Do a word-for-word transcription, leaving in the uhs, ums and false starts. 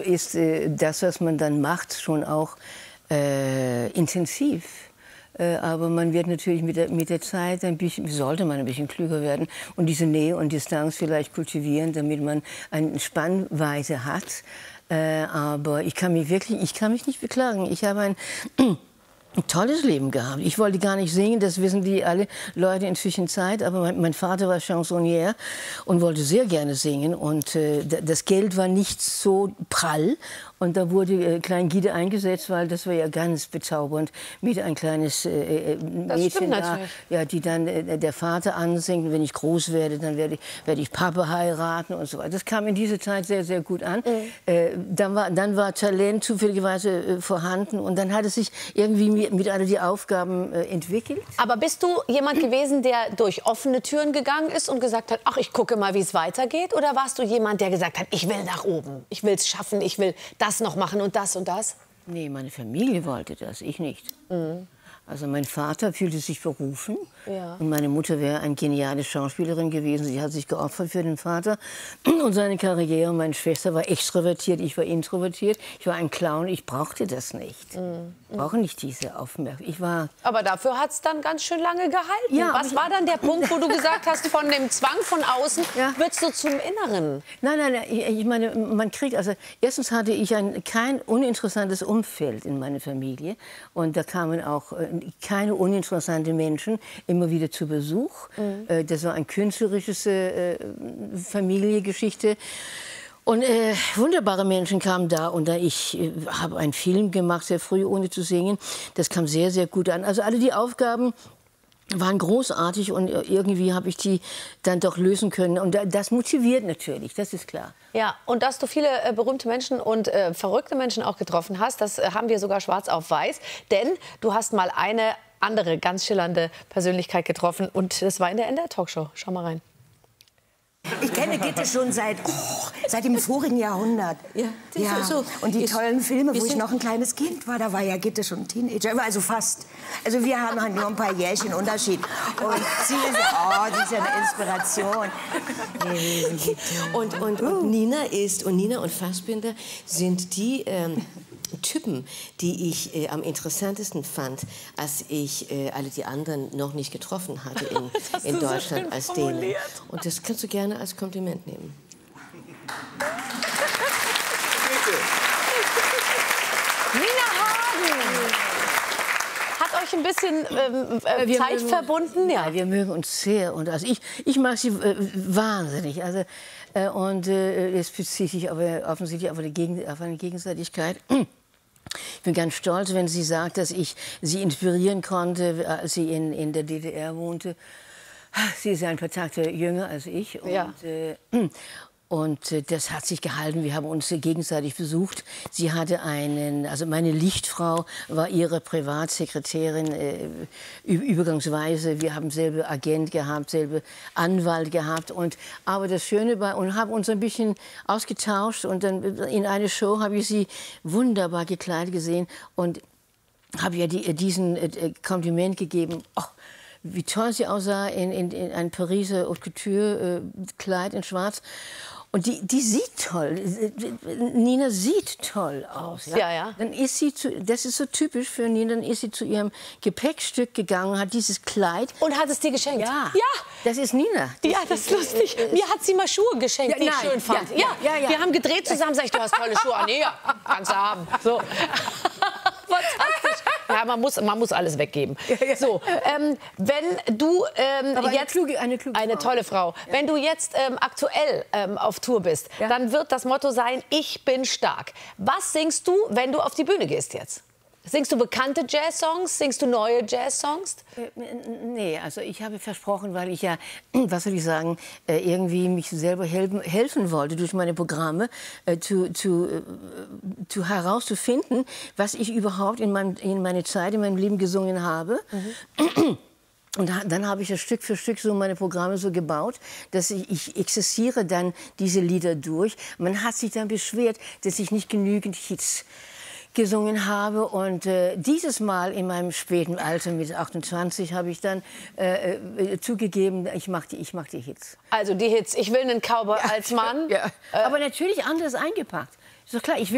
ist äh, das, was man dann macht, schon auch äh, intensiv. Äh, aber man wird natürlich mit der, mit der Zeit ein bisschen, sollte man ein bisschen klüger werden und diese Nähe und Distanz vielleicht kultivieren, damit man eine Spannweite hat. Äh, aber ich kann mich wirklich, ich kann mich nicht beklagen. Ich habe ein Ein tolles Leben gehabt. Ich wollte gar nicht singen, das wissen die alle Leute inzwischen Zeit. Aber mein, mein Vater war Chansonnier und wollte sehr gerne singen. Und äh, das Geld war nicht so prall. Und da wurde äh, Klein Guido eingesetzt, weil das war ja ganz bezaubernd mit ein kleines äh, Mädchen da, ja, die dann äh, der Vater ansingt. Wenn ich groß werde, dann werde ich, werde ich Papa heiraten und so weiter. Das kam in dieser Zeit sehr, sehr gut an. Mhm. Äh, dann, war, dann war Talent zufälligerweise äh, vorhanden und dann hat es sich irgendwie mit, mit all die Aufgaben äh, entwickelt. Aber bist du jemand gewesen, der durch offene Türen gegangen ist und gesagt hat, ach, ich gucke mal, wie es weitergeht? Oder warst du jemand, der gesagt hat, ich will nach oben, ich will es schaffen, ich will das noch machen und das und das? Nee, meine Familie wollte das, ich nicht. Mhm. Also mein Vater fühlte sich berufen, ja. Und meine Mutter wäre eine geniale Schauspielerin gewesen. Sie hat sich geopfert für den Vater und seine Karriere. Meine Schwester war extrovertiert, ich war introvertiert. Ich war ein Clown, ich brauchte das nicht. Mhm. Ich brauche nicht diese Aufmerksamkeit. Ich war Aber dafür hat es dann ganz schön lange gehalten. Ja, was war dann der Punkt, wo du gesagt hast, von dem Zwang von außen ja. wird's du zum Inneren? Nein, nein, nein, ich meine, man kriegt, also erstens hatte ich ein kein uninteressantes Umfeld in meiner Familie und da kamen auch keine uninteressanten Menschen immer wieder zu Besuch. Mhm. Das war eine künstlerische äh, Familiengeschichte. Und äh, wunderbare Menschen kamen da. Und da ich äh, habe einen Film gemacht, sehr früh, ohne zu singen. Das kam sehr, sehr gut an. Also alle die Aufgaben waren großartig und irgendwie habe ich die dann doch lösen können. Und das motiviert natürlich, das ist klar. Ja, und dass du viele äh, berühmte Menschen und äh, verrückte Menschen auch getroffen hast, das äh, haben wir sogar schwarz auf weiß. Denn du hast mal eine andere ganz schillernde Persönlichkeit getroffen und das war in der N D R-Talkshow. Schau mal rein. Ich kenne Gitte schon seit, oh, seit dem vorigen Jahrhundert. Ja, ja. So, so. Und die tollen Filme, wo ich noch ein kleines Kind war, da war ja Gitte schon ein Teenager, also fast. Also wir haben halt nur ein paar Jährchen Unterschied. Und sie ist, oh, sie ist ja eine Inspiration gewesen, Gitte. Und, und, und Nina ist, und Nina und Fassbinder sind die ähm, Typen, die ich äh, am interessantesten fand, als ich äh, alle die anderen noch nicht getroffen hatte in, in Deutschland als denen. Und das kannst du gerne als Kompliment nehmen. Nina Hagen hat euch ein bisschen ähm, äh, Zeit mögen, verbunden, ja? Ja, wir mögen uns sehr und also ich ich mag sie äh, wahnsinnig, also äh, und äh, es bezieht sich aber offensichtlich auf eine, Gegen auf eine Gegenseitigkeit. Ich bin ganz stolz, wenn sie sagt, dass ich sie inspirieren konnte, als sie in, in der D D R wohnte. Sie ist ja ein paar Tage jünger als ich. Und, ja. äh, und äh, das hat sich gehalten. Wir haben uns gegenseitig besucht. Sie hatte einen, also meine Lichtfrau war ihre Privatsekretärin äh, übergangsweise. Wir haben selber Agent gehabt, selber Anwalt gehabt. Und, aber das Schöne war, und haben uns ein bisschen ausgetauscht. Und dann in einer Show habe ich sie wunderbar gekleidet gesehen und habe ihr die, diesen äh, Kompliment gegeben. Oh, wie toll sie aussah in, in, in ein Pariser Haute Couture äh, Kleid in Schwarz. Und die, die sieht toll. Nina sieht toll aus. Ja? Ja, ja. Dann ist sie zu, das ist so typisch für Nina. Dann ist sie zu ihrem Gepäckstück gegangen und hat dieses Kleid. Und hat es dir geschenkt? Ja. Ja. Das ist Nina. Das ja, das ist lustig. Mir hat sie mal Schuhe geschenkt, ja, die ich nein. schön fand. Ja, ja, ja, ja. Wir haben gedreht zusammen. Sag ich, du hast tolle Schuhe. Ah, nee, ja, kannst du haben. So. Fantastisch. Ja, man muss, man muss alles weggeben. Ja, ja. So, ähm, wenn du ähm, Aber eine jetzt kluge, eine, kluge eine tolle Frau, ja. wenn du jetzt ähm, aktuell ähm, auf Tour bist, ja. dann wird das Motto sein: Ich bin stark. Was singst du, wenn du auf die Bühne gehst jetzt? Singst du bekannte Jazz-Songs? Singst du neue Jazz-Songs? Äh, nee, also ich habe versprochen, weil ich ja, was soll ich sagen, äh, irgendwie mich selber helfen, helfen wollte durch meine Programme, äh, zu, zu, äh, zu herauszufinden, was ich überhaupt in, meinem, in meiner Zeit, in meinem Leben gesungen habe. Mhm. Und dann habe ich das Stück für Stück so meine Programme so gebaut, dass ich, ich exerziere dann diese Lieder durch. Man hat sich dann beschwert, dass ich nicht genügend Hits gesungen habe. Und äh, dieses Mal in meinem späten Alter mit achtundzwanzig habe ich dann äh, äh, zugegeben, ich mache die, ich mach die Hits. Also die Hits. Ich will einen Cowboy ja, als Mann. Ja. Äh, Aber natürlich anders eingepackt. Ist doch klar, ich will